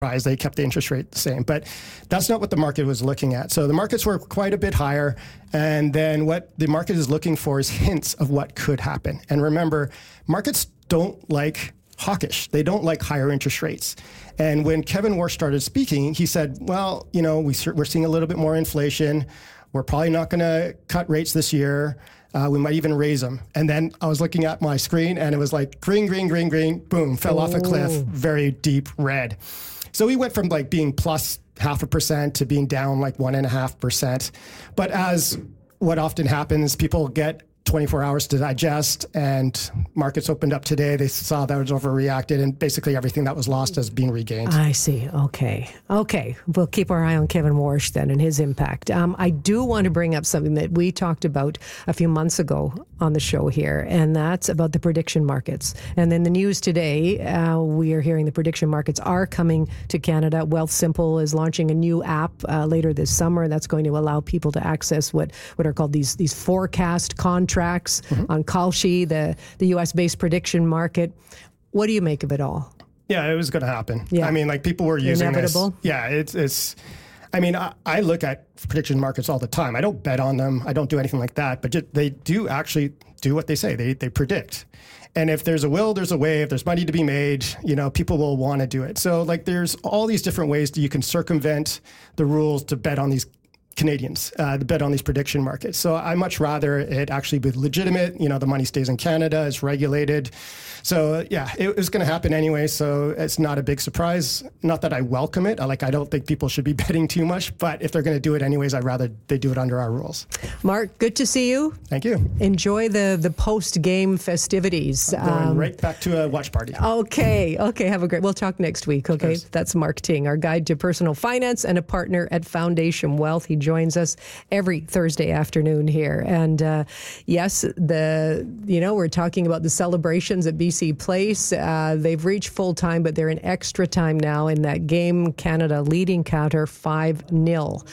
rise. They kept the interest rate the same, but that's not what the market was looking at. So the markets were quite a bit higher. And then what the market is looking for is hints of what could happen. And remember, markets don't like hawkish. They don't like higher interest rates. And when Kevin Warsh started speaking, he said, well, we're seeing a little bit more inflation. We're probably not going to cut rates this year. We might even raise them. And then I was looking at my screen and it was like green, green, green, green, boom, fell off a cliff, very deep red. So we went from like being plus 0.5% to being down like 1.5%. But as what often happens, people get 24 hours to digest, and markets opened up today. They saw that it was overreacted, and basically everything that was lost has been regained. I see. Okay. We'll keep our eye on Kevin Warsh then and his impact. I do want to bring up something that we talked about a few months ago on the show here, and that's about the prediction markets. And in the news today, we are hearing the prediction markets are coming to Canada. Wealthsimple is launching a new app later this summer that's going to allow people to access what are called these forecast contracts on Kalshi, the U.S.-based prediction market. What do you make of it all? Yeah, it was going to happen. Yeah. I mean, like people were using Inevitable. this. Yeah, it's. I mean, I look at prediction markets all the time. I don't bet on them. I don't do anything like that. But they do actually do what they say. They predict. And if there's a will, there's a way. If there's money to be made, people will want to do it. So like there's all these different ways that you can circumvent the rules to bet on these Canadians, to bet on these prediction markets. So I much rather it actually be legitimate. The money stays in Canada, it's regulated. So yeah, it was going to happen anyway. So it's not a big surprise. Not that I welcome it. I don't think people should be betting too much, but if they're going to do it anyways, I'd rather they do it under our rules. Mark, good to see you. Thank you. Enjoy the post-game festivities. Going right back to a watch party. Okay. Have a great, we'll talk next week. Okay. Yes. That's Mark Ting, our guide to personal finance and a partner at Foundation Wealth. He joins us every Thursday afternoon here. And yes, we're talking about the celebrations at BC Place. They've reached full time, but they're in extra time now in that game. Canada leading counter 5-0.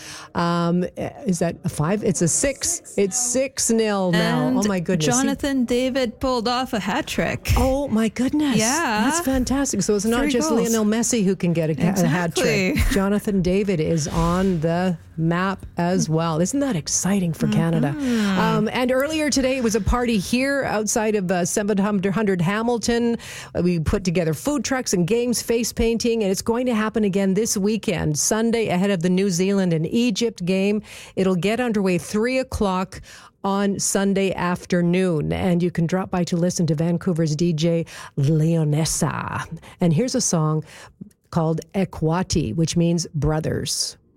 Is that a 5? It's a 6. It's 6-0 now. And oh my goodness. Jonathan David pulled off a hat trick. Oh my goodness. Yeah. That's fantastic. So it's not 3 just goals. Lionel Messi who can get a hat trick. Jonathan David is on the map as well. Isn't that exciting for Canada? And earlier today, it was a party here outside of 700 Hamilton. We put together food trucks and games, face painting, and it's going to happen again this weekend, Sunday, ahead of the New Zealand and Egypt game. It'll get underway 3 o'clock on Sunday afternoon, and you can drop by to listen to Vancouver's DJ Leonessa. And here's a song called Equati, which means brothers.